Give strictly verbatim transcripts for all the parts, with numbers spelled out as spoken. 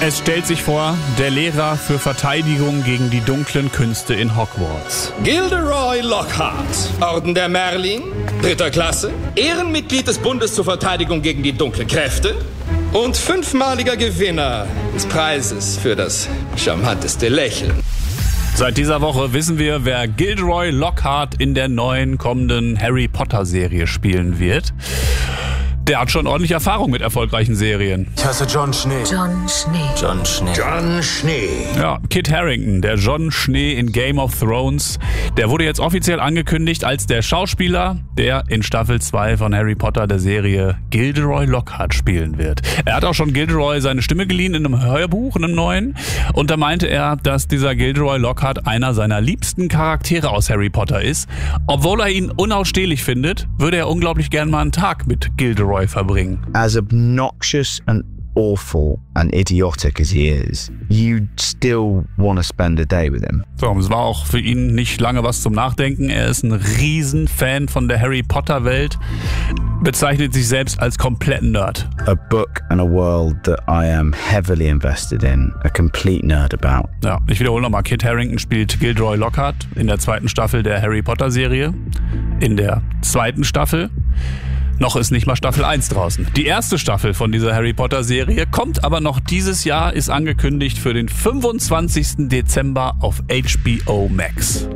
Es stellt sich vor, der Lehrer für Verteidigung gegen die dunklen Künste in Hogwarts. Gilderoy Lockhart, Orden der Merlin, dritter Klasse, Ehrenmitglied des Bundes zur Verteidigung gegen die dunklen Kräfte und fünfmaliger Gewinner des Preises für das charmanteste Lächeln. Seit dieser Woche wissen wir, wer Gilderoy Lockhart in der neuen kommenden Harry Potter Serie spielen wird. Der hat schon ordentlich Erfahrung mit erfolgreichen Serien. Ich heiße John Schnee. John Schnee. John Schnee. John Schnee. Ja, Kit Harington, der John Schnee in Game of Thrones, der wurde jetzt offiziell angekündigt als der Schauspieler, der in Staffel zwei von Harry Potter der Serie Gilderoy Lockhart spielen wird. Er hat auch schon Gilderoy seine Stimme geliehen in einem Hörbuch, in einem neuen. Und da meinte er, dass dieser Gilderoy Lockhart einer seiner liebsten Charaktere aus Harry Potter ist. Obwohl er ihn unausstehlich findet, würde er unglaublich gern mal einen Tag mit Gilderoy verbringen. As obnoxious and awful and idiotic as he is, you'd still want to spend a day with him. So, es war auch für ihn nicht lange was zum Nachdenken. Er ist ein Riesenfan von der Harry Potter Welt, bezeichnet sich selbst als kompletten Nerd. A book and a world that I am heavily invested in, a complete nerd about. Ja, ich wiederhole nochmal, Kit Harington spielt Gilderoy Lockhart in der zweiten Staffel der Harry Potter Serie. In der zweiten Staffel noch ist nicht mal Staffel eins draußen. Die erste Staffel von dieser Harry Potter Serie kommt aber noch dieses Jahr, ist angekündigt für den fünfundzwanzigsten Dezember auf H B O Max.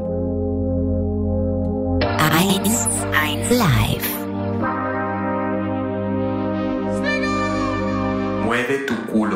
eins live. Mueve tu culo.